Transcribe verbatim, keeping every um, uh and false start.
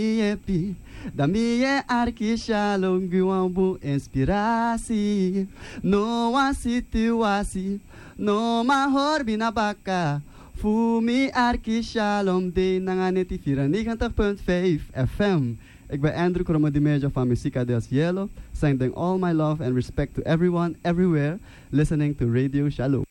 Yepi, da minha arque shalom guambu inspiratie. No one situatie, no mahor binabaka. Fumi arque shalom de nanganeti vira negentig punt vijf F M. Ik ben Andrew Kromodimejo van Musica del Cielo, sending all my love and respect to everyone, everywhere, listening to Radio Shalom.